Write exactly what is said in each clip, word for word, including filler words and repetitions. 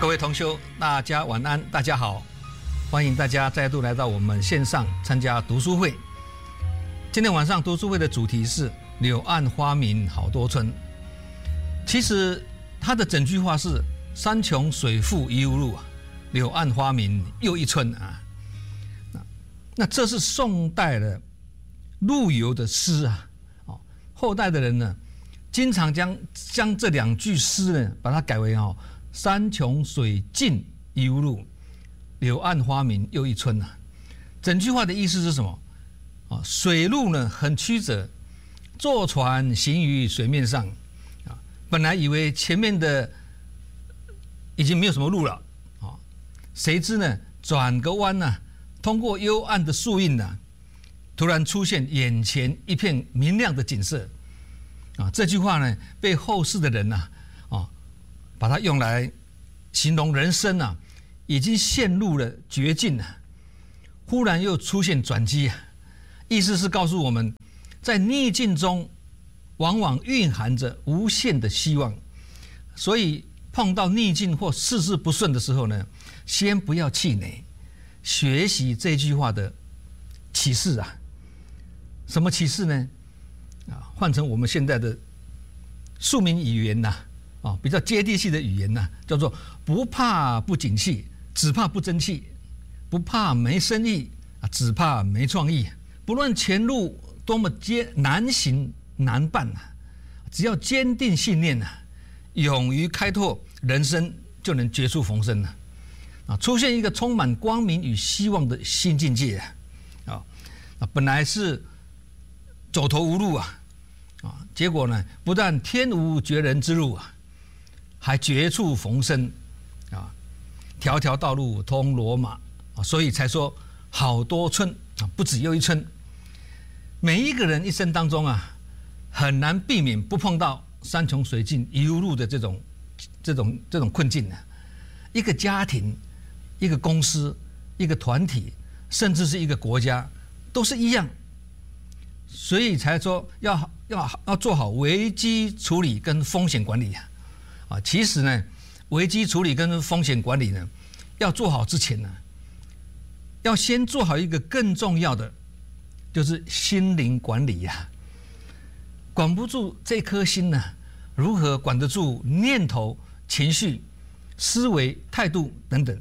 各位同修，大家晚安，大家好，欢迎大家再度来到我们线上参加读书会。今天晚上读书会的主题是柳暗花明好多村。其实它的整句话是山穷水复疑无路，柳暗花明又一村啊。那这是宋代的陆游的诗啊。后代的人呢，经常将将这两句诗呢，把它改为哦，山穷水尽疑无路，柳暗花明又一村啊。整句话的意思是什么？啊，水路呢很曲折，坐船行于水面上啊，本来以为前面的已经没有什么路了啊，谁知呢转个弯呢、啊，通过幽暗的树荫呢，突然出现眼前一片明亮的景色啊。这句话呢，被后世的人呐啊，啊，把它用来形容人生啊，已经陷入了绝境了，忽然又出现转机啊。意思是告诉我们，在逆境中往往蕴含着无限的希望，所以碰到逆境或事事不顺的时候呢，先不要气馁，学习这句话的启示啊。什么启示呢？啊，换成我们现在的庶民语言呐、啊，啊，比较接地气的语言呐、啊，叫做不怕不景气，只怕不争气；不怕没生意啊，只怕没创意。不论前路多么艰难行难办啊，只要坚定信念啊，勇于开拓人生，就能绝处逢生了啊，出现一个充满光明与希望的新境界啊！啊，本来是走投无路啊，啊，结果呢，不但天无绝人之路啊，还绝处逢生啊，条条道路通罗马啊，所以才说好多村啊，不止又一村。每一个人一生当中啊，很难避免不碰到山穷水尽疑无路的这种这种这种困境啊。一个家庭、一个公司、一个团体，甚至是一个国家，都是一样。所以才说要要要做好危机处理跟风险管理啊。啊，其实呢，危机处理跟风险管理呢，要做好之前呢，要先做好一个更重要的。就是心灵管理呀、啊，管不住这颗心呢、啊，如何管得住念头、情绪、思维、态度等等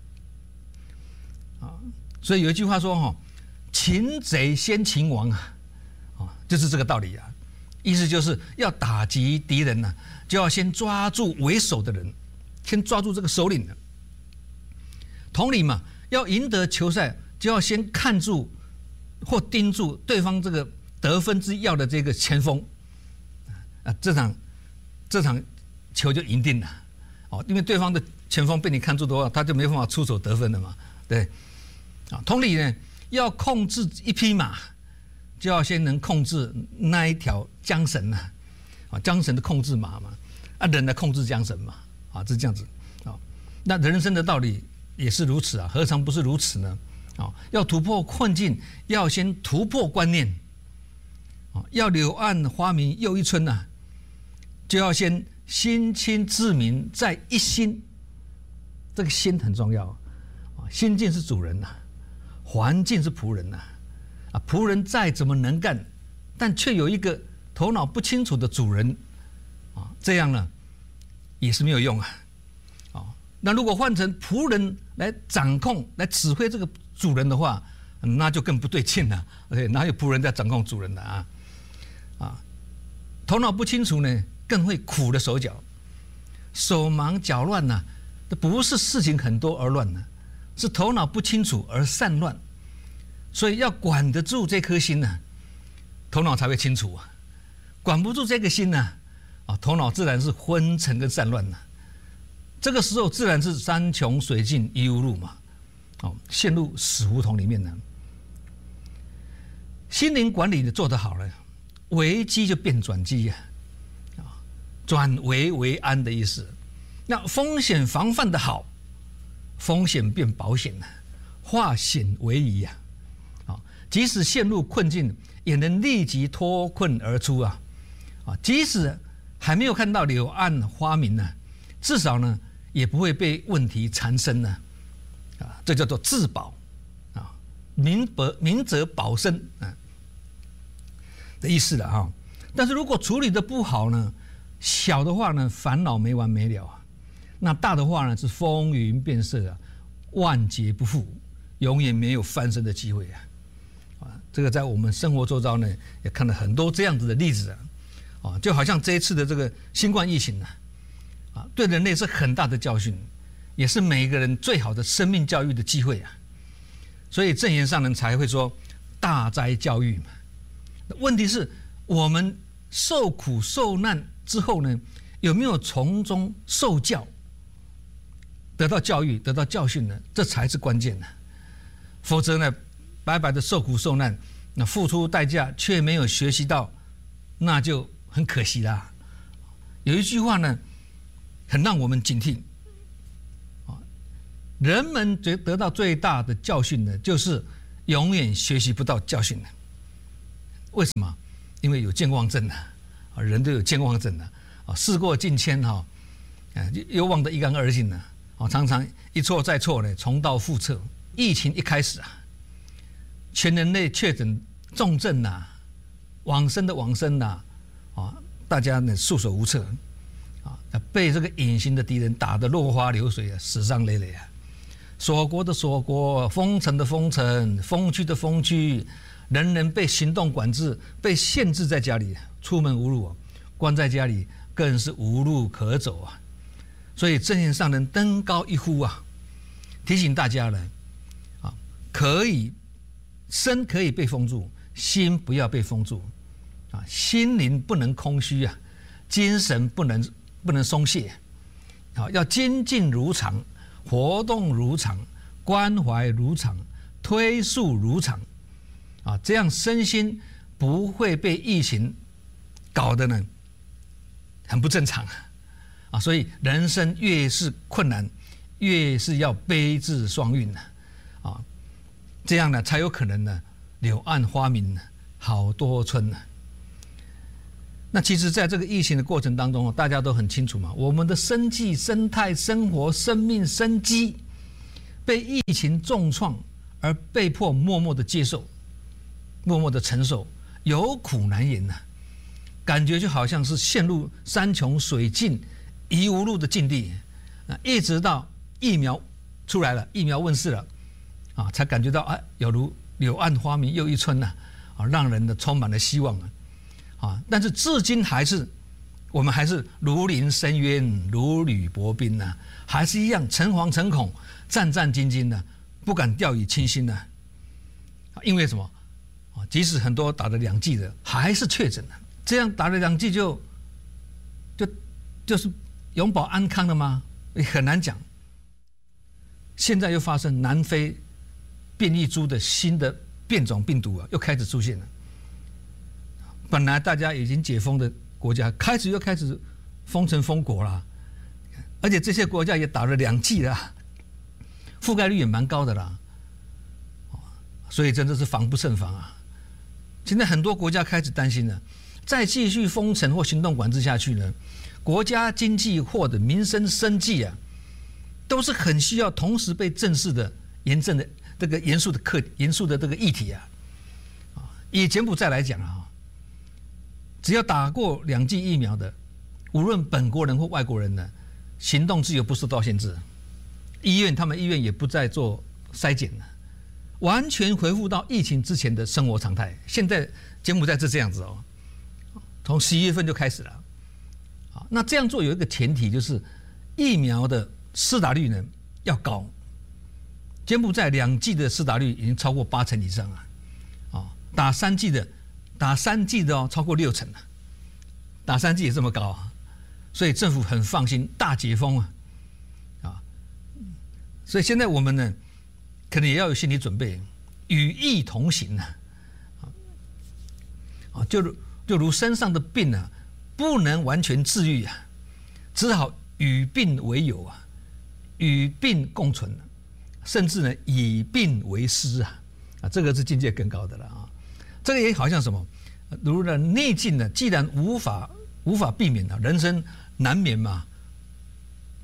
啊？所以有一句话说哈，擒贼先擒王啊，啊，就是这个道理啊。意思就是要打击敌人呢、啊，就要先抓住为首的人，先抓住这个首领的。同理嘛，要赢得球赛，就要先看住。或盯住对方这个得分之要的这个前锋，啊，这场这场球就赢定了，哦，因为对方的前锋被你看住的话，他就没办法出手得分了嘛，对，啊，同理呢，要控制一匹马，就要先能控制那一条缰绳呐，啊，缰绳的控制马嘛，啊，人来控制缰绳嘛，啊，是这样子，啊，那人生的道理也是如此啊，何尝不是如此呢？啊，要突破困境，要先突破观念。啊，要柳暗花明又一村呐、啊，就要先心亲自明，在一心。这个心很重要啊，心境是主人呐、啊，环境是仆人呐、啊。啊，仆人再怎么能干，但却有一个头脑不清楚的主人，啊，这样呢也是没有用啊。啊，那如果换成仆人来掌控、来指挥这个。主人的话，那就更不对劲了。对，哪有仆人在掌控主人的啊？啊，头脑不清楚呢，更会苦了手脚，手忙脚乱呐、啊。这不是事情很多而乱呢、啊，是头脑不清楚而散乱。所以要管得住这颗心呢、啊，头脑才会清楚啊。管不住这个心呢、啊，啊，头脑自然是昏沉跟散乱了、啊。这个时候自然是山穷水尽疑无路嘛。哦，陷入死胡同里面呢。心灵管理的做得好了，危机就变转机呀，啊，转危为安的意思。那风险防范的好，风险变保险了，化险为夷呀，啊，即使陷入困境，也能立即脱困而出啊，啊，即使还没有看到柳暗花明呢，至少呢也不会被问题缠身呢，啊，这叫做自保，啊，明则明则保身啊的意思了哈。但是如果处理的不好呢，小的话呢烦恼没完没了啊，那大的话呢是风云变色啊，万劫不复，永远没有翻身的机会啊。啊，这个在我们生活周遭呢也看了很多这样子的例子啊，啊，就好像这一次的这个新冠疫情呢。啊，对人类是很大的教训，也是每一个人最好的生命教育的机会啊。所以正言上人才会说大灾教育嘛。问题是我们受苦受难之后呢，有没有从中受教，得到教育，得到教训呢？这才是关键呢。否则呢，白白的受苦受难，那付出代价却没有学习到，那就很可惜啦。有一句话呢。很让我们警惕啊！人们得得到最大的教训呢，就是永远学习不到教训的。为什么？因为有健忘症的啊，人都有健忘症的啊，事过境迁哈，啊，又忘得一干二净了啊，常常一错再错呢，重蹈覆辙。疫情一开始啊，全人类确诊重症呐，往生的往生呐，啊，大家呢束手无策。啊，被这个隐形的敌人打得落花流水啊，死伤累累啊！锁国的锁国，封城的封城，封区的封区，人人被行动管制，被限制在家里，出门无路啊，关在家里更是无路可走啊！所以正言上人登高一呼啊，提醒大家呢，啊，可以身可以被封住，心不要被封住啊，心灵不能空虚啊，精神不能。不能松懈，好，要精进如常，活动如常，关怀如常，推速如常，啊，这样身心不会被疫情搞得呢很不正常啊！所以人生越是困难，越是要悲智双运啊，这样呢才有可能呢柳暗花明好多春呢。那其实，在这个疫情的过程当中，大家都很清楚嘛，我们的生计、生态、生活、生命、生机，被疫情重创而被迫默默的接受，默默的承受，有苦难言呐、啊，感觉就好像是陷入山穷水尽、疑无路的境地。那一直到疫苗出来了，疫苗问世了，啊，才感觉到啊，有如柳暗花明又一村呐、啊，啊，让人的充满了希望啊。啊！但是至今还是，我们还是如临深渊，如履薄冰呐、啊，还是一样诚惶诚恐、战战兢兢的、啊，不敢掉以轻心呐、啊。因为什么？啊，即使很多打了两剂的，还是确诊了。这样打了两剂就，就就是永保安康了吗？很难讲。现在又发生南非变异株的新的变种病毒啊，又开始出现了。本来大家已经解封的国家，开始又开始封城封国了，而且这些国家也打了两剂了，覆盖率也蛮高的啦，所以真的是防不胜防啊！现在很多国家开始担心了，再继续封城或行动管制下去呢，国家经济或者民生生计啊，都是很需要同时被正视的严正的这个严肃的课严肃的这个议题啊！以柬埔寨来讲啊。只要打过两剂疫苗的，无论本国人或外国人呢，行动自由不受到限制。医院他们医院也不再做筛检了，完全恢复到疫情之前的生活常态。现在柬埔寨是这样子哦，从十一月份就开始了。啊，那这样做有一个前提，就是疫苗的施打率呢要高。柬埔寨两剂的施打率已经超过八成以上啊，啊，打三剂的。打三剂的哦，超过六成了，打三剂也这么高啊，所以政府很放心，大解封啊，啊，所以现在我们呢，可能也要有心理准备，与疫同行啊，啊，就如就如身上的病啊，不能完全治愈啊，只好与病为友啊，与病共存，甚至呢以病为师啊，啊，这个是境界更高的了啊。这个也好像什么，如呢逆境呢，既然无法无法避免的，人生难免嘛，不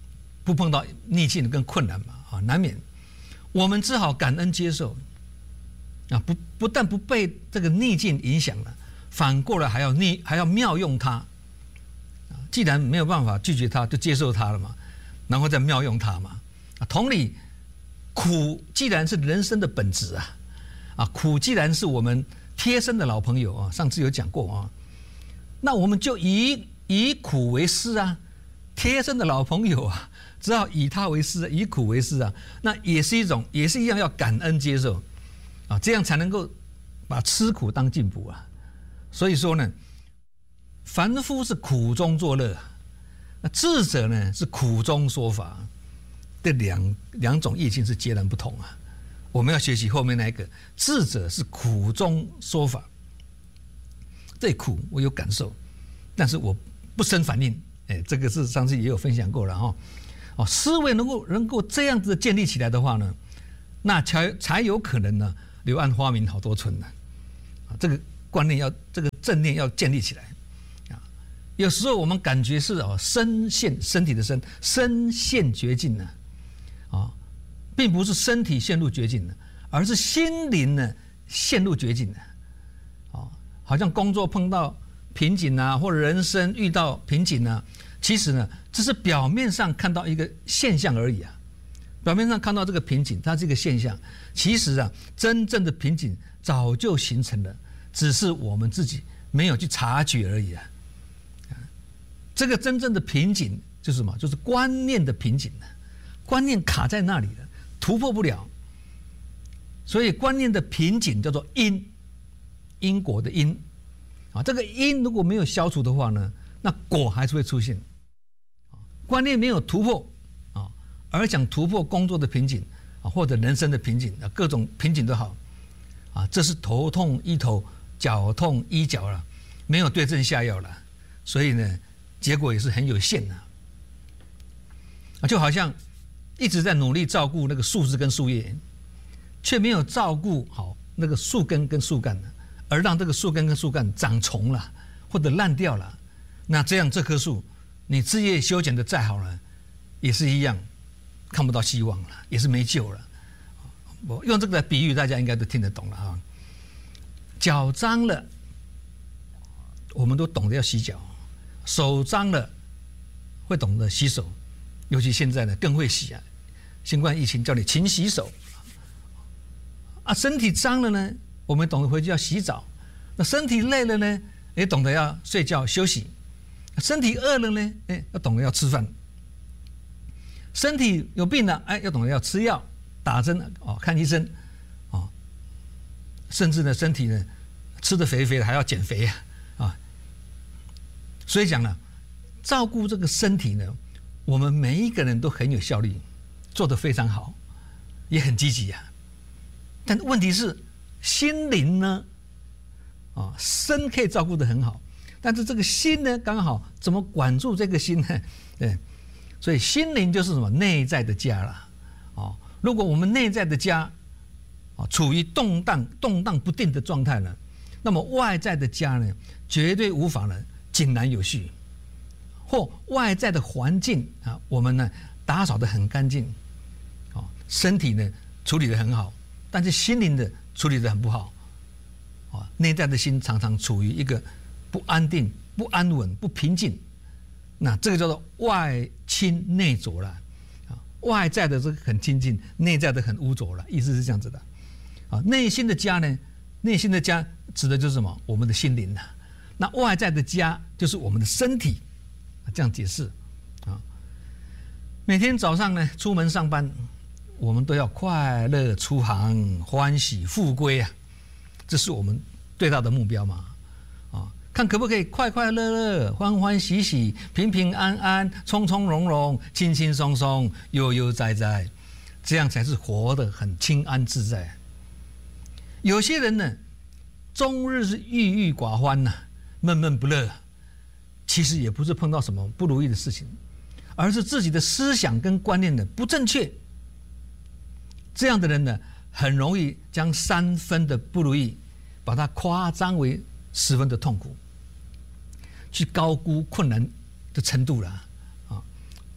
不碰到逆境跟困难嘛，啊，难免，我们只好感恩接受，啊，不不但不被这个逆境影响了，反过来还要逆还要妙用它，啊，既然没有办法拒绝它，就接受它了嘛，然后再妙用它嘛，啊，同理，苦既然是人生的本质啊，啊，苦既然是我们贴身的老朋友啊，上次有讲过啊，那我们就以以苦为师啊，贴身的老朋友啊，只好以他为师，以苦为师啊，那也是一种，也是一样要感恩接受啊，这样才能够把吃苦当进补啊。所以说呢，凡夫是苦中作乐，那智者呢是苦中说法，这两两种意境是截然不同啊。我们要学习后面那一个，智者是苦中说法，这苦我有感受，但是我不生反应，哎，这个是上次也有分享过了哈。哦，思维能够能够这样子建立起来的话呢，那才才有可能呢，柳暗花明好多村呢。啊，这个观念要这个正念要建立起来啊。有时候我们感觉是哦，身陷身体的身身陷绝境呢，啊，并不是身体陷入绝境呢，而是心灵呢陷入绝境呢。啊，好像工作碰到瓶颈啊，或者人生遇到瓶颈啊，其实呢，只是表面上看到一个现象而已啊。表面上看到这个瓶颈，它是一个现象，其实啊，真正的瓶颈早就形成了，只是我们自己没有去察觉而已啊。这个真正的瓶颈就是什么？就是观念的瓶颈，观念卡在那里了，突破不了。所以观念的瓶颈叫做因，因果的因啊。这个因如果没有消除的话呢，那果还是会出现。观念没有突破啊，而想突破工作的瓶颈啊，或者人生的瓶颈啊，各种瓶颈都好啊，这是头痛医头，脚痛医脚了，没有对症下药了，所以呢，结果也是很有限的啊。就好像一直在努力照顾那个树枝跟树叶，却没有照顾好那个树根跟树干，而让这个树根跟树干长虫了，或者烂掉了，那这样这棵树，你枝叶修剪的再好了，也是一样看不到希望了，也是没救了。我用这个来比喻，大家应该都听得懂了啊。脚脏了，我们都懂得要洗脚；手脏了，会懂得洗手。尤其现在呢，更会洗啊！新冠疫情叫你勤洗手啊。身体脏了呢，我们懂得回去要洗澡；那身体累了呢，也懂得要睡觉休息。身体饿了呢，哎，要懂得要吃饭；身体有病了，哎，要懂得要吃药、打针哦，看医生哦，甚至呢，身体呢吃得肥肥的，还要减肥啊啊！所以讲呢，照顾这个身体呢，我们每一个人都很有效率，做得非常好，也很积极啊。但问题是，心灵呢，啊，身可以照顾得很好。但是这个心呢，刚好怎么管住这个心呢？对，所以心灵就是什么内在的家了。哦，如果我们内在的家，哦，处于动荡、动荡不定的状态呢，那么外在的家呢，绝对无法呢井然有序。或外在的环境啊，我们呢打扫得很干净，哦，身体呢处理得很好，但是心灵的处理得很不好。哦，内在的心常常处于一个不安定、不安稳、不平静，那这个叫做外清内浊了啊。外在的这个很清净，内在的很污浊了，意思是这样子的啊。内心的家呢，内心的家指的就是什么？我们的心灵啊。那外在的家就是我们的身体，这样解释啊。每天早上呢，出门上班，我们都要快乐出行，欢喜富归啊，这是我们最大的目标嘛。看可不可以快快乐乐、欢欢喜喜、平平安安、从从容容、轻轻松松、悠悠哉哉，这样才是活得很清安自在。有些人呢，终日是郁郁寡欢呐、啊，闷闷不乐，其实也不是碰到什么不如意的事情，而是自己的思想跟观念的不正确。这样的人呢，很容易将三分的不如意，把它夸张为十分的痛苦，去高估困难的程度了啊！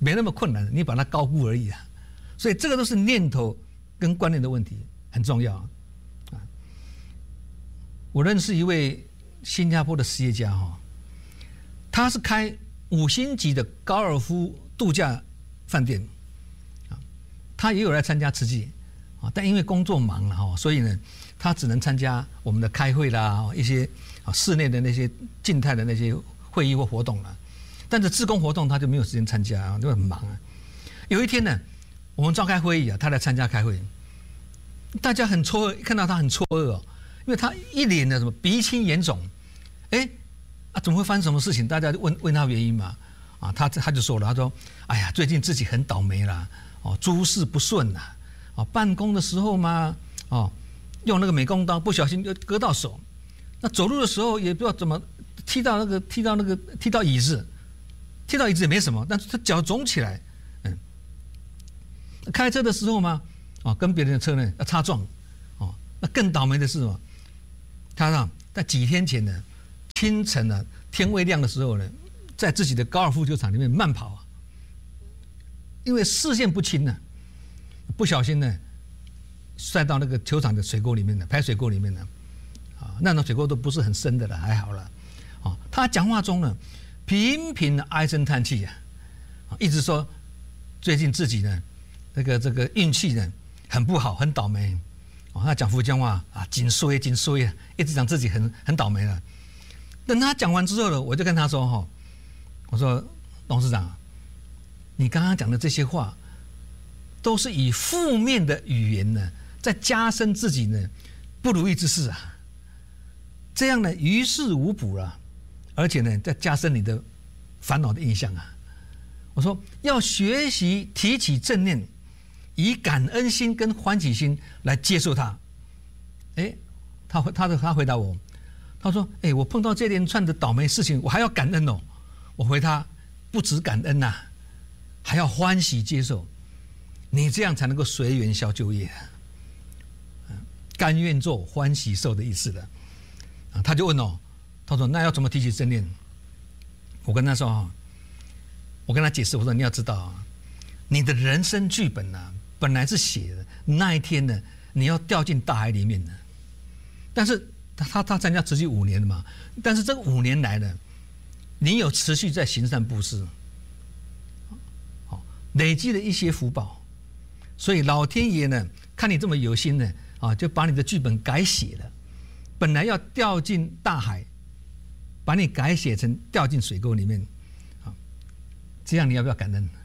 没那么困难，你把它高估而已啊。所以这个都是念头跟观念的问题，很重要啊。我认识一位新加坡的实业家哈，他是开五星级的高尔夫度假饭店啊，他也有来参加慈济啊，但因为工作忙了哈，所以呢，他只能参加我们的开会啦，一些啊室内的那些静态的那些会议或活动了。但是志工活动他就没有时间参加啊，就很忙啊。有一天呢，我们召开会议啊，他来参加开会，大家很错愕，看到他很错愕哦，因为他一脸的什么鼻青眼肿，哎啊，怎么会发生什么事情？大家就问问他原因嘛，啊，他他就说了，他说，哎呀，最近自己很倒霉啦，哦，诸事不顺啦，哦，办公的时候嘛，哦，用那个美工刀不小心就割到手，那走路的时候也不知道怎么踢到那个踢到那个踢到椅子。踢到椅子也没什么，但是他脚肿起来，嗯，开车的时候嘛，啊，跟别人的车呢要擦撞，哦，那更倒霉的是什么？他呢，在几天前呢，清晨呢，天未亮的时候呢，在自己的高尔夫球场里面慢跑啊，因为视线不清呢，不小心呢，摔到那个球场的水沟里面的排水沟里面呢，啊，那种水沟都不是很深的了，还好了，啊，他讲话中呢。频频的唉声叹气啊，一直说最近自己呢，这个这个运气呢很不好，很倒霉。哦，他讲福建话啊，紧衰紧衰啊，一直讲自己很很倒霉了。等他讲完之后呢，我就跟他说哈，我说董事长，你刚刚讲的这些话，都是以负面的语言呢，在加深自己呢不如意之事啊，这样呢于事无补了。而且呢，在加深你的烦恼的印象啊！我说要学习提起正念，以感恩心跟欢喜心来接受它。哎，他他的他回答我，他说：“哎，我碰到这连串的倒霉事情，我还要感恩哦。”我回他：“不止感恩呐、啊，还要欢喜接受，你这样才能够随缘消旧业、啊，甘愿做欢喜受的意思的。”啊，他就问哦。他说：“那要怎么提起正念？”我跟他说：“我跟他解释，我说你要知道啊，你的人生剧本呢、啊，本来是写的那一天呢，你要掉进大海里面的。但是他他他参加持续五年了嘛，但是这五年来呢，你有持续在行善布施，好累积了一些福报，所以老天爷呢，看你这么有心呢，啊，就把你的剧本改写了，本来要掉进大海。”把你改写成掉进水沟里面，啊，这样你要不要感恩？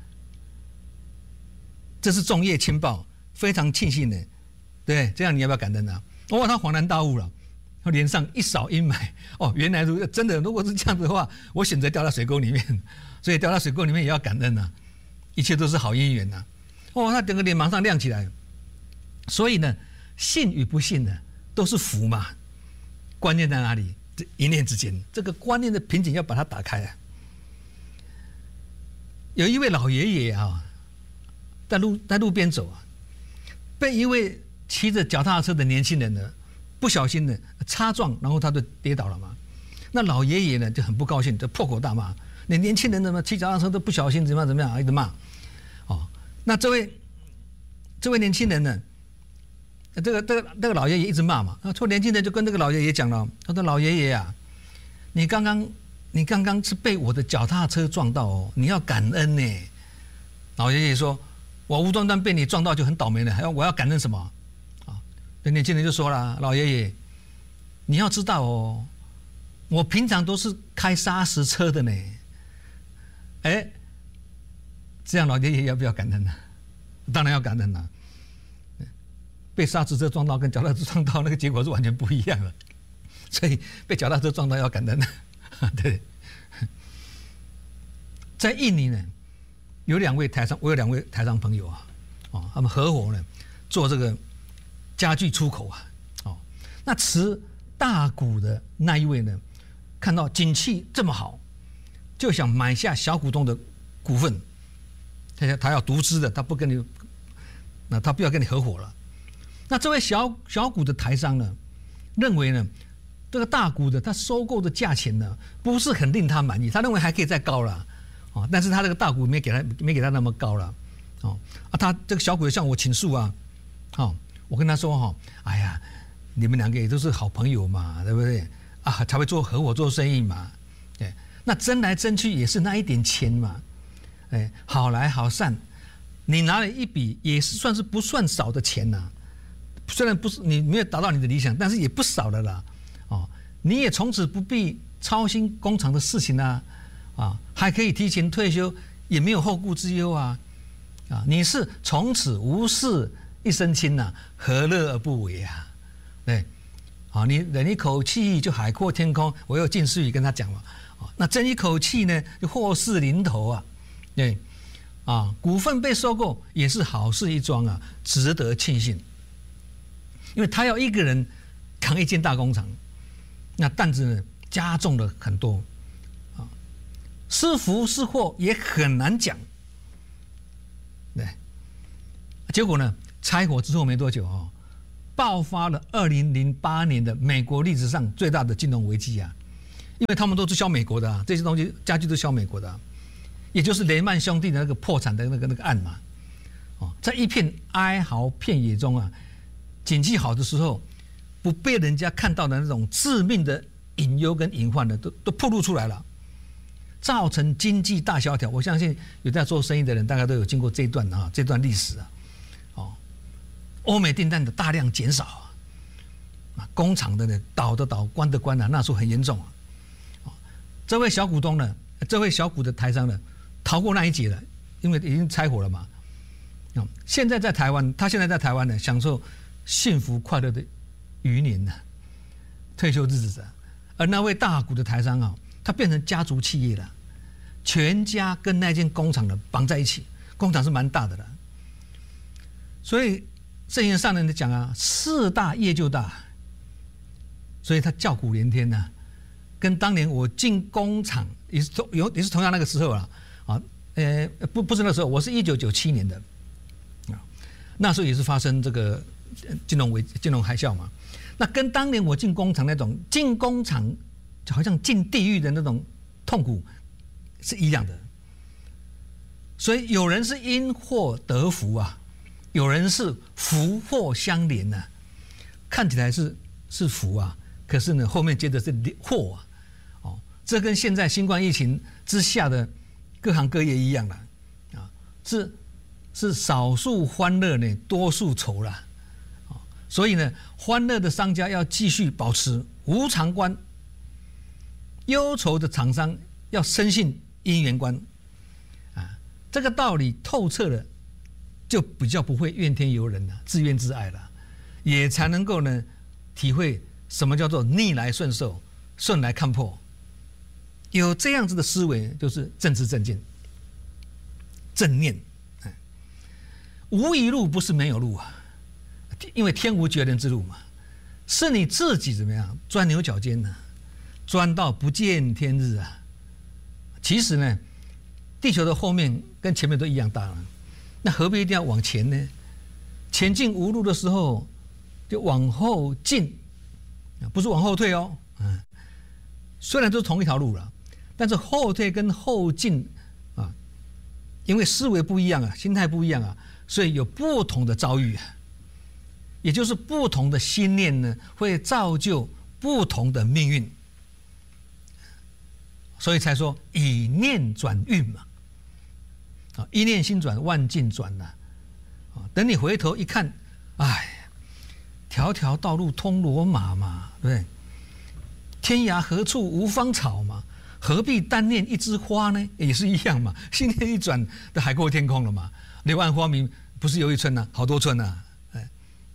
这是重业轻报，非常庆幸的，对，这样你要不要感恩啊？哦，他恍然大悟了，他脸上一扫阴霾，哦，原来如真的，如果是这样子的话，我选择掉到水沟里面，所以掉到水沟里面也要感恩呐、啊，一切都是好因缘呐、啊。哦，他整个脸马上亮起来，所以呢，信与不信呢，都是福嘛，关键在哪里？一念之间，这个观念的瓶颈要把它打开啊！有一位老爷爷啊，在路在路边走啊，被一位骑着脚踏车的年轻人呢，不小心的擦撞，然后他就跌倒了嘛。那老爷爷呢就很不高兴，就破口大骂：“你年轻人怎么骑脚踏车都不小心，怎么样怎么样？”一直骂。哦，那这位这位年轻人呢？这个这个这个老爷爷一直骂嘛，那说年轻人就跟这个老爷爷讲了，他说：“老爷爷啊，你刚刚你刚刚是被我的脚踏车撞到哦，你要感恩呢。”老爷爷说：“我无端端被你撞到就很倒霉了，还要我要感恩什么？”啊，那年轻人就说了：“老爷爷，你要知道哦，我平常都是开砂石车的呢。”哎，这样老爷爷要不要感恩呢？当然要感恩了。被砂石车撞到跟脚踏车撞到那个结果是完全不一样的，所以被脚踏车撞到要感恩。对，在印尼呢，有两位台商，我有两位台商朋友啊，哦，他们合伙呢做这个家具出口啊，哦，那持大股的那一位呢，看到景气这么好，就想买下小股东的股份，他他要独资的，他不跟你，那他不要跟你合伙了。那这位小小股的台商呢，认为呢，这个大股的他收购的价钱呢，不是很令他满意，他认为还可以再高了， 哦，但是他这个大股没给他没给他那么高了，哦啊，他这个小股向我倾诉啊，哦，我跟他说哈、哦，哎呀，你们两个也都是好朋友嘛，对不对？啊，才会做合伙做生意嘛，对，那争来争去也是那一点钱嘛，哎，好来好散，你拿了一笔也是算是不算少的钱呐、啊，虽然不是你没有达到你的理想，但是也不少了啦，哦，你也从此不必操心工厂的事情啊，啊，还可以提前退休，也没有后顾之忧啊，啊，你是从此无事一身轻呐、啊，何乐而不为啊？对。啊，你忍一口气就海阔天空，我又近似语跟他讲嘛，啊，那争一口气呢就祸事临头啊，对，啊，股份被收购也是好事一桩啊，值得庆幸，因为他要一个人扛一间大工厂，那担子呢加重了很多，啊，是福是祸也很难讲，对，结果呢拆伙之后没多久啊、哦。爆发了二零零八年的美国历史上最大的金融危机啊，因为他们都是销美国的啊，这些东西家具都销美国的、啊，也就是雷曼兄弟的那个破产的那个那个案嘛，哦，在一片哀嚎遍野中啊，景气好的时候，不被人家看到的那种致命的隐忧跟隐患呢，都都暴露出来了，造成经济大萧条。我相信有在做生意的人，大概都有经过这一段啊，这段历史啊。欧美订单的大量减少啊，工厂的呢倒的倒，关的关啊，那时候很严重啊。这位小股东呢，这位小股的台商呢，逃过那一劫了，因为已经拆伙了嘛。现在在台湾，他现在在台湾呢，享受幸福快乐的余年呢，退休日子啊。而那位大股的台商啊，他变成家族企业了，全家跟那间工厂呢绑在一起，工厂是蛮大的了，所以。圣贤上人的讲啊，事大业就大，所以他叫苦连天呐、啊。跟当年我进工厂也是同有也是同样那个时候啊，啊，呃，不不是那时候，我是一九九七年的，啊，那时候也是发生这个金融危金融海啸嘛。那跟当年我进工厂那种进工厂就好像进地狱的那种痛苦是一样的。所以有人是因祸得福啊。有人是福祸相连呐、啊，看起来是是福啊，可是呢后面接着是祸啊，哦，这跟现在新冠疫情之下的各行各业一样了，啊，是是少数欢乐呢，多数愁啦，啊，所以呢，欢乐的商家要继续保持无常观，忧愁的厂商要深信因缘观，啊，这个道理透彻了。就比较不会怨天尤人了，自怨自艾了，也才能够呢体会什么叫做逆来顺受，顺来看破。有这样子的思维，就是正知正见、正念。无一路不是没有路啊，因为天无绝人之路嘛，是你自己怎么样钻牛角尖呢、啊，钻到不见天日啊。其实呢，地球的后面跟前面都一样大了。那何必一定要往前呢？前进无路的时候，就往后进，不是往后退哦。嗯，虽然都是同一条路了，但是后退跟后进啊，因为思维不一样啊，心态不一样啊，所以有不同的遭遇啊。也就是不同的心念呢，会造就不同的命运。所以才说以念转运嘛。啊，一念心转，万境转呐！啊，等你回头一看，哎，条条道路通罗马嘛，对不对？天涯何处无芳草嘛，何必单念一枝花呢？也是一样嘛，心念一转，都海阔天空了嘛。柳暗花明不是又一村呐、啊，好多村呐、啊。哎，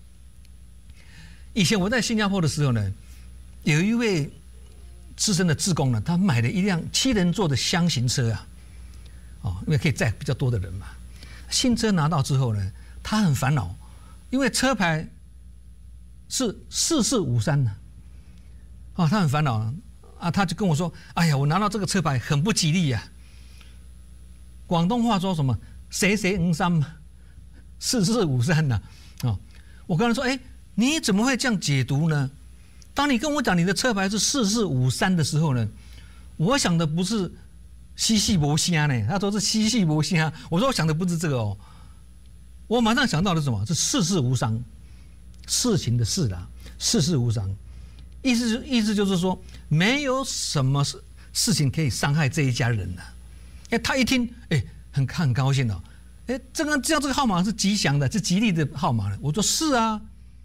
以前我在新加坡的时候呢，有一位资深的志工呢，他买了一辆七人座的厢型车啊。哦，因为可以载比较多的人嘛。新车拿到之后呢，他很烦恼，因为车牌是四四五三呢。哦，他很烦恼啊，他就跟我说：“哎呀，我拿到这个车牌很不吉利呀、啊。”广东话说什么“谁谁五三嘛，四四五三呢？”哦，我跟他说：“哎，你怎么会这样解读呢？当你跟我讲你的车牌是四四五三的时候呢，我想的不是嬉戏无声呢，他说是嬉戏无声。我说我想的不是这个哦，我马上想到的是什么？是世事无伤，事情的事啦，世事无伤，意思意思就是说，没有什么事事情可以伤害这一家人的。哎，他一听，哎，很很高兴哦，哎，这个这样这个号码是吉祥的，是吉利的号码了。我说是啊。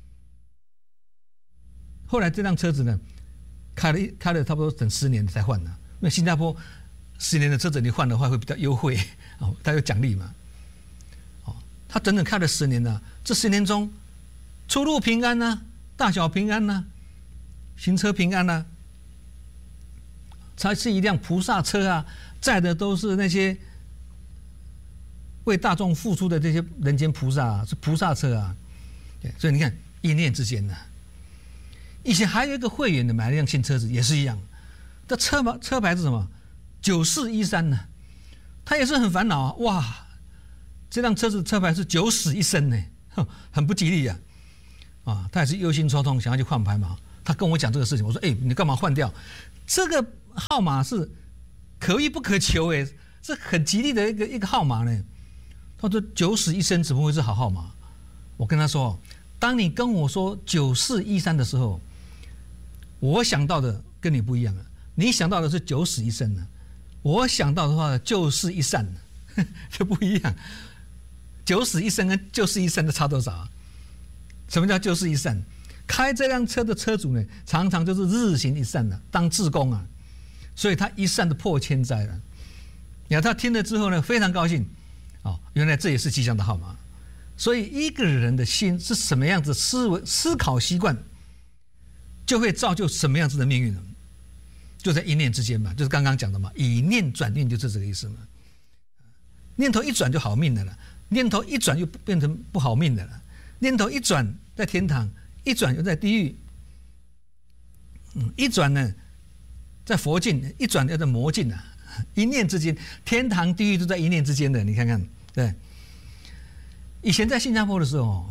后来这辆车子呢，开了开了差不多整十年才换呢，因为新加坡十年的车子你换的话会比较优惠哦，它有奖励嘛。哦，他整整开了十年了，这十年中，出入平安呐、啊，大小平安呐、啊，行车平安呐、啊，才是一辆菩萨车啊，载的都是那些为大众付出的这些人间菩萨、啊，是菩萨车啊。对，所以你看一念之间呢、啊。以前还有一个会员的买了一辆新车子，也是一样，这车牌车牌是什么？九四一三呢？他也是很烦恼啊！哇，这辆车子车牌是九死一生呢，很不吉利啊！啊，他也是忧心忡忡，想要去换牌嘛。他跟我讲这个事情，我说：“哎、欸，你干嘛换掉？这个号码是可遇不可求，哎，是很吉利的一个一个号码呢。”他说：“九死一生怎么会是好号码？”我跟他说：“当你跟我说九四一三的时候，我想到的跟你不一样了，你想到的是九死一生呢，我想到的话就是一散，这不一样。九死一生跟九死一生的差多少啊？什么叫九死一散？开这辆车的车主呢，常常就是日行一善的，当志工啊，所以他一善的破千灾了。你看他听了之后呢，非常高兴，哦，原来这也是吉祥的号码。所以一个人的心是什么样子思维思考习惯，就会造就什么样子的命运呢？就在一念之间嘛，就是刚刚讲的嘛，以念转念就是这个意思嘛。念头一转就好命的了，念头一转又变成不好命的了。念头一转在天堂，一转又在地狱，嗯，一转呢在佛境，一转又在魔境啊。一念之间，天堂地狱都在一念之间的，你看看，对。以前在新加坡的时候，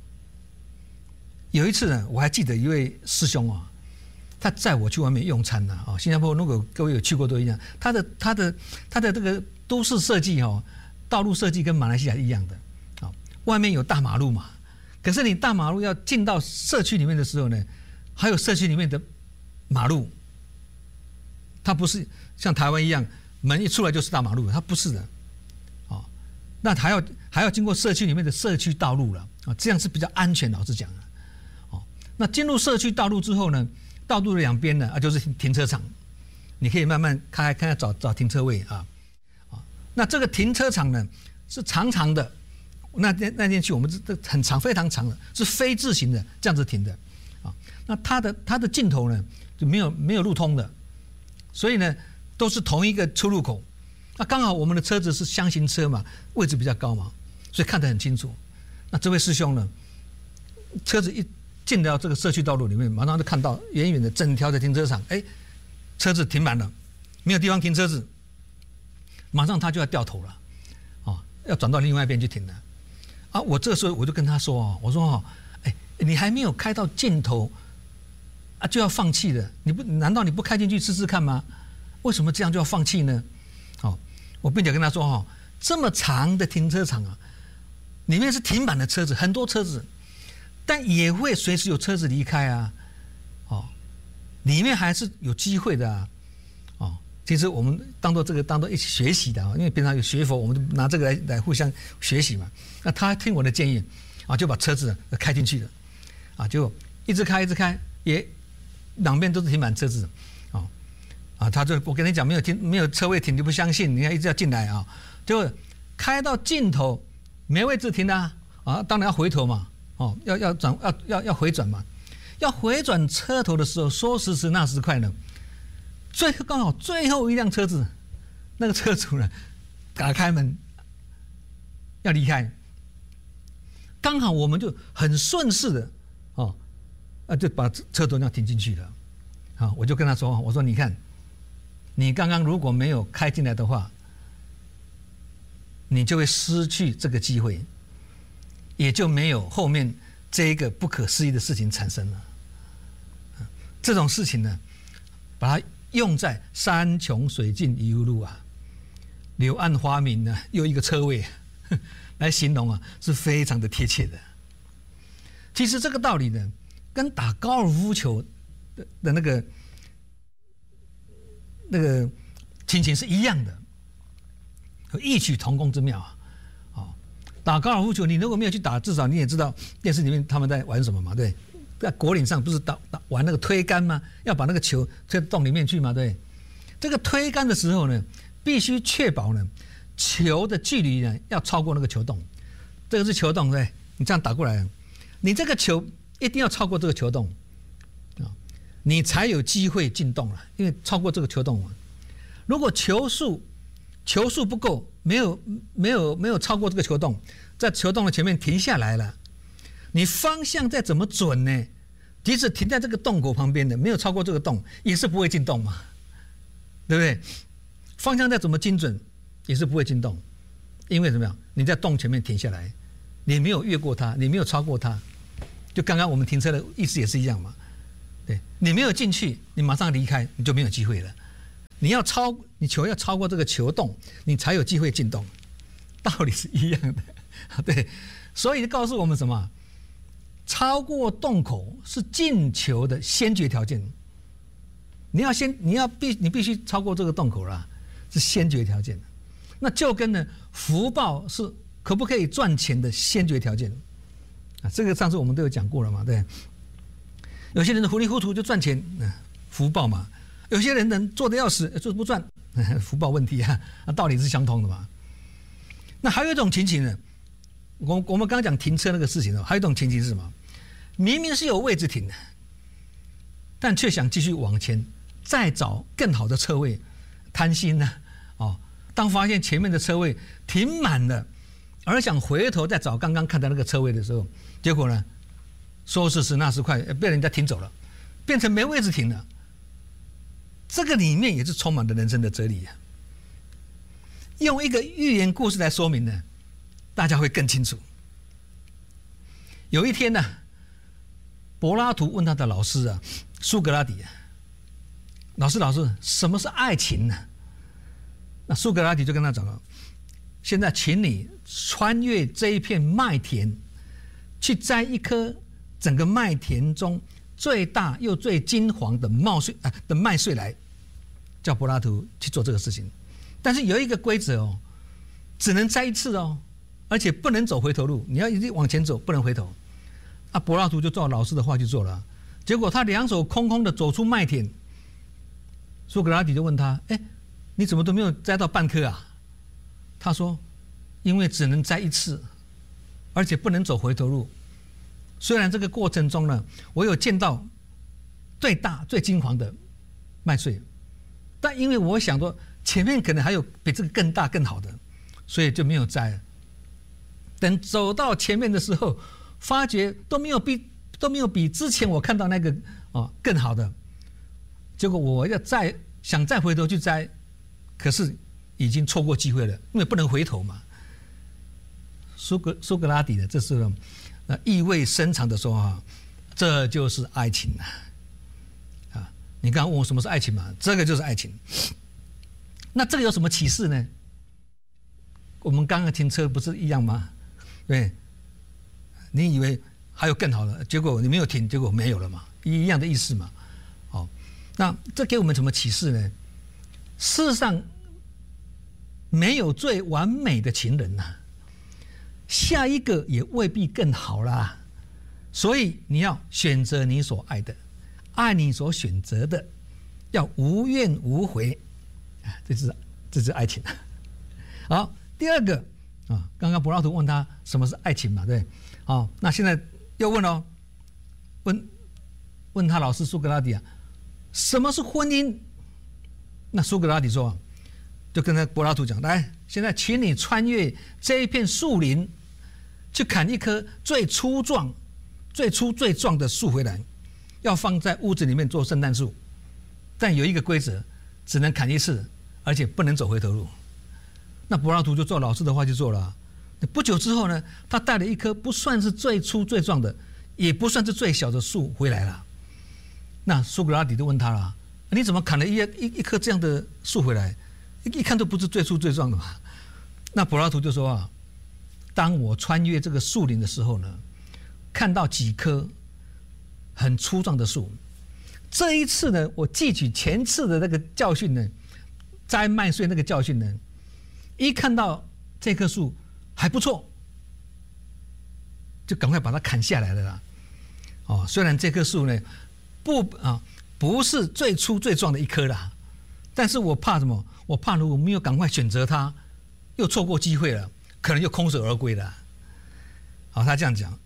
有一次呢，我还记得一位师兄啊，他载我去外面用餐呐啊。新加坡如果各位有去过都一样，他的他的他的这个都市设计哦，道路设计跟马来西亚一样的啊，外面有大马路嘛，可是你大马路要进到社区里面的时候呢，还有社区里面的马路，它不是像台湾一样门一出来就是大马路，它不是的。那还要还要经过社区里面的社区道路了啊，这样是比较安全。老实讲啊，哦，那进入社区道路之后呢，道路的两边呢啊就是停车场，你可以慢慢开开找找停车位啊啊。那这个停车场呢是长长的，那天那天去我们这很长非常长的，是非字形的这样子停的啊。那它的它的尽头呢就没有没有路通的，所以呢都是同一个出入口。那刚好我们的车子是厢型车嘛，位置比较高嘛，所以看得很清楚。那这位师兄呢，车子一进到这个社区道路里面，马上就看到远远的整条的停车场，哎，车子停满了，没有地方停车子，马上他就要掉头了，哦，要转到另外一边去停了。啊，我这时候我就跟他说哦，我说哦，哎，你还没有开到尽头啊，就要放弃了？你不难道你不开进去试试看吗？为什么这样就要放弃呢？哦。我并且跟他说哈，这么长的停车场啊，里面是停满了车子，很多车子，但也会随时有车子离开啊，哦，里面还是有机会的啊，哦，其实我们当做这个当做一起学习的啊，因为平常有学佛，我们就拿这个来来互相学习嘛。那他听我的建议啊，就把车子开进去了，啊，就一直开一直开，也两边都是停满车子。啊，他就我跟你讲，没有停，没有车位停，你不相信，你要一直要进来啊，就开到尽头没位置停啊，啊，当然要回头嘛，哦，要要转要要要回转嘛，要回转车头的时候，说时迟那时快呢，最刚好最后一辆车子，那个车主呢打开门要离开，刚好我们就很顺势的哦，啊就把车头要停进去了，啊，我就跟他说，我说你看。你刚刚如果没有开进来的话，你就会失去这个机会，也就没有后面这一个不可思议的事情产生了。这种事情呢，把它用在山穷水尽疑无路啊， 柳暗花明呢，又一个车位来形容啊，是非常的贴切的。其实这个道理呢，跟打高尔夫球的的那个那个情形是一样的，有异曲同工之妙啊！哦，打高尔夫球，你如果没有去打，至少你也知道电视里面他们在玩什么嘛，对。在果岭上不是打打玩那个推杆吗？要把那个球推到洞里面去嘛，对。这个推杆的时候呢，必须确保呢，球的距离呢要超过那个球洞。这个是球洞，对。你这样打过来，你这个球一定要超过这个球洞啊，你才有机会进洞了。因为超过这个球洞，如果球速球速不够，没有没有没有超过这个球洞，在球洞的前面停下来了。你方向再怎么准呢？即使停在这个洞口旁边的，没有超过这个洞，也是不会进洞嘛，对不对？方向再怎么精准，也是不会进洞，因为怎么样？你在洞前面停下来，你没有越过它，你没有超过它，就刚刚我们停车的意思也是一样嘛。对，你没有进去，你马上离开，你就没有机会了。你要超，你球要超过这个球洞，你才有机会进洞，道理是一样的。对，所以告诉我们什么？超过洞口是进球的先决条件。你要先，你要必，你必须超过这个洞口啦，是先决条件。那就跟呢福报是可不可以赚钱的先决条件啊，这个上次我们都有讲过了嘛，对。有些人的糊里糊涂就赚钱，福报嘛；有些人能做得要死，做不赚，福报问题啊，那道理是相通的嘛。那还有一种情形呢，我我们刚刚讲停车那个事情呢，还有一种情形是什么？明明是有位置停的，但却想继续往前，再找更好的车位，贪心呢、啊？哦，当发现前面的车位停满了，而想回头再找刚刚看到那个车位的时候，结果呢，说时迟那时快，被人家停走了，变成没位置停了。这个里面也是充满了人生的哲理啊。用一个寓言故事来说明呢，大家会更清楚。有一天呢、啊。柏拉图问他的老师啊，苏格拉底啊，老师老师，什么是爱情呢？那苏格拉底就跟他讲了，现在请你穿越这一片麦田，去摘一颗整个麦田中最大又最金黄的麦穗啊的麦穗来，叫柏拉图去做这个事情。但是有一个规则哦，只能摘一次哦，而且不能走回头路，你要一直往前走，不能回头。啊，柏拉图就照老师的话去做了，结果他两手空空的走出麦田。苏格拉底就问他：“哎，你怎么都没有摘到半颗啊？”他说：“因为只能摘一次，而且不能走回头路。虽然这个过程中呢，我有见到最大最金黄的麦穗，但因为我想说前面可能还有比这个更大更好的，所以就没有摘了。等走到前面的时候，发觉都没有比都没有比之前我看到那个哦更好的，结果我要再想再回头去摘，可是已经错过机会了，因为不能回头嘛。苏格苏格拉底的这是呃意味深长的说啊，这就是爱情啊！啊，你刚刚问我什么是爱情嘛？这个就是爱情。那这个有什么启示呢？我们刚刚停车不是一样吗？对。你以为还有更好的，结果你没有停，结果没有了嘛，一样的意思嘛。好，那这给我们什么启示呢？世上没有最完美的情人呐、啊，下一个也未必更好啦。所以你要选择你所爱的，爱你所选择的，要无怨无悔啊，这是这是爱情。好，第二个啊，刚刚柏拉图问他什么是爱情嘛，对。好，那现在又问哦，问问他老师苏格拉底啊，什么是婚姻？那苏格拉底说，就跟他柏拉图讲，来，现在请你穿越这一片树林，去砍一棵最粗壮、最粗最壮的树回来，要放在屋子里面做圣诞树，但有一个规则，只能砍一次，而且不能走回头路。那柏拉图就照老师的话去做了。不久之后呢，他带了一棵不算是最粗最壮的，也不算是最小的树回来了。那苏格拉底就问他了：“你怎么砍了一一一棵这样的树回来？” 一看都不是最粗最壮的嘛。那柏拉图就说啊，当我穿越这个树林的时候呢，看到几棵很粗壮的树。这一次呢，我汲取前次的那个教训呢，摘麦穗那个教训呢，一看到这棵树还不错，就赶快把它砍下来了啦。哦，虽然这棵树呢不啊不是最粗最壮的一棵啦，但是我怕什么？我怕如果没有赶快选择它，又错过机会了，可能又空手而归了。好，他这样讲。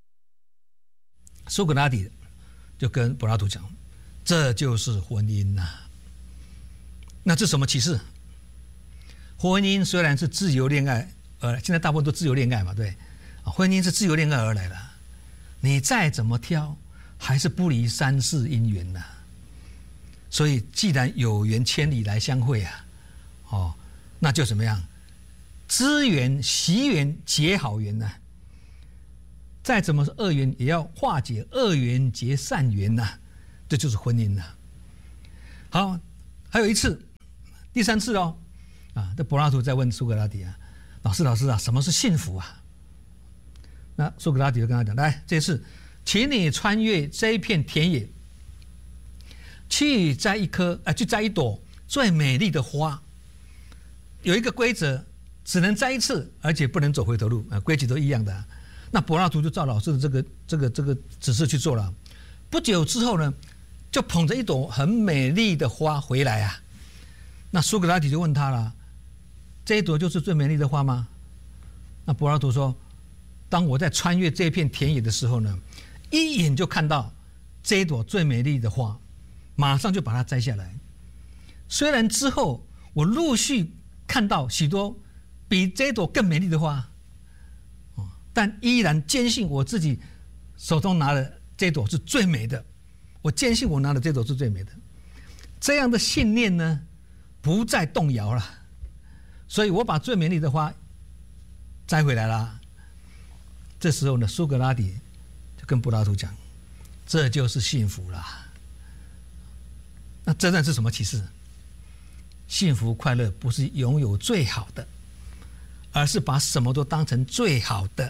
苏格拉底就跟柏拉图讲。这就是婚姻呐、啊。那这什么启示？婚姻虽然是自由恋爱，呃，现在大部分都自由恋爱嘛，对，婚姻是自由恋爱而来的。你再怎么挑，还是不离三世姻缘呐、啊。所以，既然有缘千里来相会啊，哦，那就怎么样？知缘、惜缘、结好缘呐、啊。再怎么是恶缘，也要化解恶缘，结善缘呐、啊。这就是婚姻了。好，还有一次，第三次哦，啊，这柏拉图在问苏格拉底啊，老师老师啊，什么是幸福啊？那苏格拉底就跟他讲，来，这次，请你穿越这一片田野，去摘一颗，啊，去摘一朵最美丽的花。有一个规则，只能摘一次，而且不能走回头路啊，规矩都一样的、啊。那柏拉图就照老师的这个这个这个指示去做了。不久之后呢，就捧着一朵很美丽的花回来啊。那苏格拉底就问他了：“这一朵就是最美丽的花吗？”那柏拉图说：“当我在穿越这片田野的时候呢，一眼就看到这一朵最美丽的花，马上就把它摘下来。虽然之后我陆续看到许多比这一朵更美丽的花，但依然坚信我自己手中拿的这朵是最美的。我坚信我拿的这朵是最美的。这样的信念呢，不再动摇了。所以我把最美丽的花摘回来了。这时候呢，苏格拉底就跟柏拉图讲，这就是幸福了。那真正是什么启示？幸福快乐不是拥有最好的，而是把什么都当成最好的。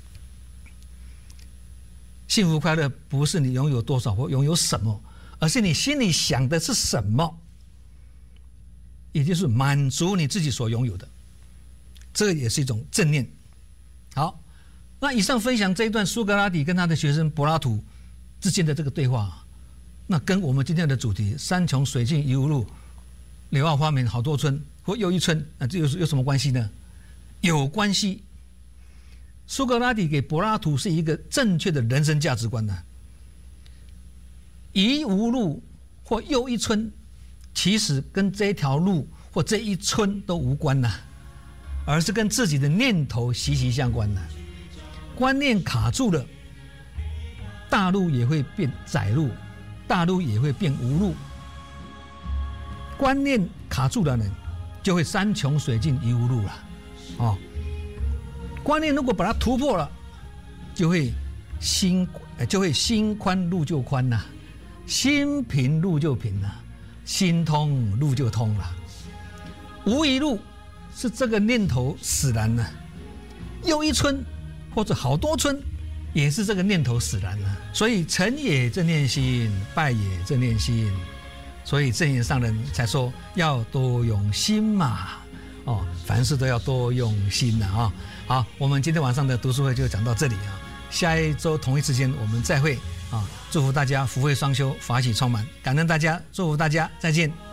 幸福快乐不是你拥有多少或拥有什么，而是你心里想的是什么，也就是满足你自己所拥有的，这也是一种正念。好，那以上分享这一段苏格拉底跟他的学生柏拉图之间的这个对话，那跟我们今天的主题山穷水尽疑无路，柳暗花明好多村或又一村，那这有有什么关系呢？有关系。苏格拉底给柏拉图是一个正确的人生价值观呢、啊。疑无路或又一村，其实跟这条路或这一村都无关呐、啊，而是跟自己的念头息息相关呐、啊。观念卡住了，大路也会变窄路，大路也会变无路。观念卡住了呢，就会山穷水尽疑无路了，哦。观念如果把它突破了，就会心就会心宽路就宽呐、啊，心平路就平了、啊，心通路就通了。无一路是这个念头使然了、啊，又一村或者好多村也是这个念头使然了、啊。所以成也正念心，败也正念心。所以正言上人才说要多用心嘛。哦，凡事都要多用心呐、啊！啊，好，我们今天晚上的读书会就讲到这里啊，下一周同一时间我们再会啊！祝福大家福慧双修，法喜充满，感恩大家，祝福大家，再见。